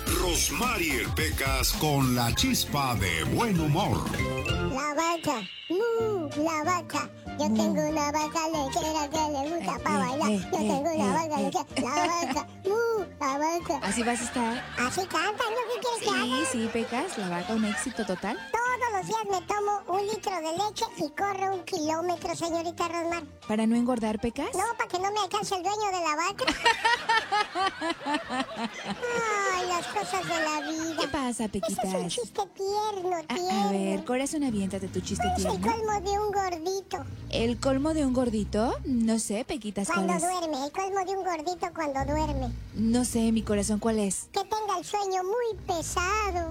Rosmarie Pecas con la chispa de buen humor. La vaca, la vaca. Yo tengo una vaca lechera que le gusta para bailar. Yo tengo una vaca lechera, la vaca, la vaca. ¿Así vas a estar? Así cantan, ¿no? ¿Qué quieres que haga? Sí, Pecas, la vaca, un éxito total. Todos los días me tomo 1 litro de leche y corro 1 kilómetro, señorita Rosmar. ¿Para no engordar, Pecas? No, para que no me alcance el dueño de la vaca. Ay, las cosas de la vida. ¿Qué pasa, Pequitas? Ese es un chiste tierno. A ver, corazón, aviéntate tu chiste Es el tierno. colmo de un gordito. ¿El colmo de un gordito? No sé, Pequitas, ¿cuál Cuando es? duerme, el colmo de un gordito cuando duerme. No sé, mi corazón, ¿cuál es? Que tenga el sueño muy pesado.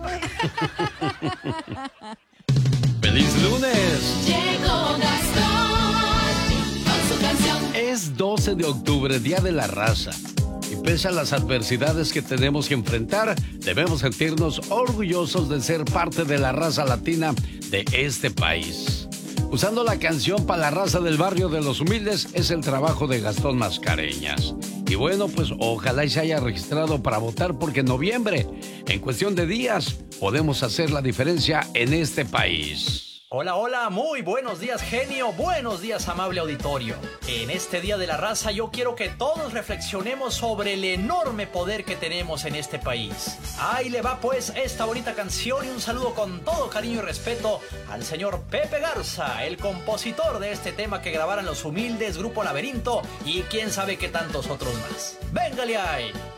¡Feliz lunes! Llegó Gastón con su canción. Es 12 de octubre, Día de la Raza. Y pese a las adversidades que tenemos que enfrentar, debemos sentirnos orgullosos de ser parte de la raza latina de este país. Usando la canción para la raza del barrio de los humildes es el trabajo de Gastón Mascareñas. Y bueno, pues ojalá y se haya registrado para votar porque en noviembre, en cuestión de días, podemos hacer la diferencia en este país. Hola, hola, muy buenos días, genio, buenos días, amable auditorio. En este Día de la Raza yo quiero que todos reflexionemos sobre el enorme poder que tenemos en este país. Ahí le va pues esta bonita canción y un saludo con todo cariño y respeto al señor Pepe Garza, el compositor de este tema que grabaron Los Humildes, Grupo Laberinto y quién sabe qué tantos otros más. ¡Véngale ahí!